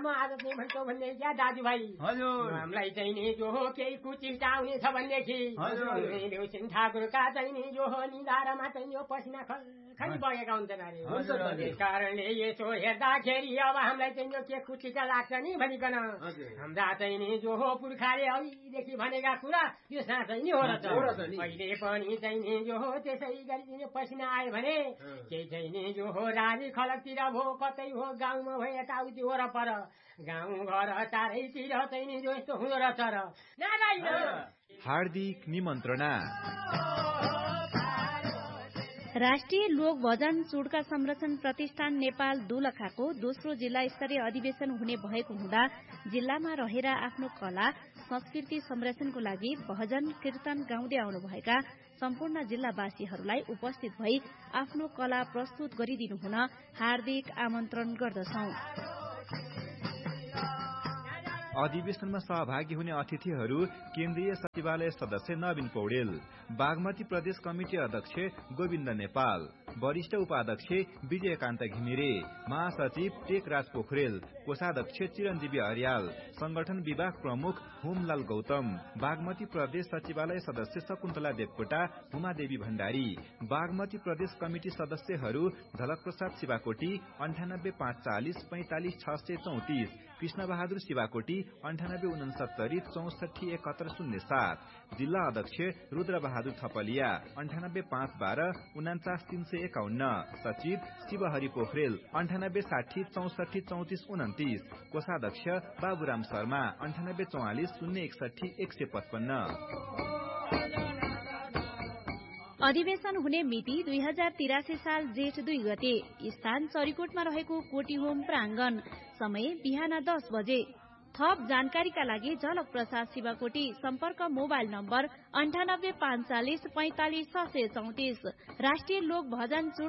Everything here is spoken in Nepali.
म आज चाहिँ भन्छौ भन्ने क्या दाजुभाइ हामीलाई चाहिँ नि जो हो केही कुचिष्टा आउने छ भनेदेखि देउसिन ठाकुरका चाहिँ नि जो हो निधारमा चाहिँ यो पसिना खनी बगेका हुन्छन् अरे त्यस कारणले यसो हेर्दाखेरि अब हामीलाई चाहिँ यो के कुचिष्टा लाग्छ नि भनिकन हाम्रा चाहिँ नि जो हो पुर्खाले अघिदेखि भनेका कुरा यो साँच्चै नि हो र अहिले पनि चाहिँ नि जो हो त्यसै गरी पसिना आयो भने केही चाहिँ नि जो हो राजी खलकतिर भो कतै हो गाउँमा भयो यताउति वरपर गाउँ घर चारैतिर चाहिँ नि जो यस्तो हुँदो रहेछ र हार्दिक निमन्त्रणा। राष्ट्रिय लोक भजन चुड्का संरक्षण प्रतिष्ठान नेपाल दोलखाको दोस्रो जिल्ला स्तरीय अधिवेशन हुने भएको हुँदा जिल्लामा रहेर आफ्नो कला संस्कृति संरक्षणको लागि भजन कीर्तन गाउँदै आउनुभएका सम्पूर्ण जिल्लावासीहरूलाई उपस्थित भई आफ्नो कला प्रस्तुत गरिदिनु हुन हार्दिक आमन्त्रण गर्दछौं। अधिवेशनमा सहभागी हुने अतिथिहरू केन्द्रीय सचिवालय सदस्य नवीन पौडेल, बागमती प्रदेश कमिटी अध्यक्ष गोविन्द नेपाल, वरिष्ठ उपाध्यक्ष विजयकान्त घिमिरे, महासचिव टेकराज पोखरेल, कोषाध्यक्ष चिरञ्जीवी अर्याल, संगठन विभाग प्रमुख होमलाल गौतम, बागमती प्रदेश सचिवालय सदस्य शकुन्तला देवकोटा, उमादेवी भण्डारी, बागमती प्रदेश कमिटी सदस्यहरू झलक प्रसाद शिवाकोटी 98 540 45 634, कृष्ण बहादुर शिवाकोटी 98 69 64 71 07, जिल्ला अध्यक्ष रुद्र बहादुर थपलिया 98 512 49 351, सचिव शिवहरि पोखरेल 98 60 64 34 29, कोषाध्यक्ष बाबुराम शर्मा 98 44 061 155। अधिवेशन हुने मिति 2083 साल जेठ 2 गते, स्थान चरीकोटमा रहेको कोटी होम प्राङ्गण, समय बिहान 10 बजे। थप जानकारीका लागि झलक प्रसाद शिवाकोटी, सम्पर्क मोबाइल नम्बर 98 540 45 634। राष्ट्रिय लोक भजन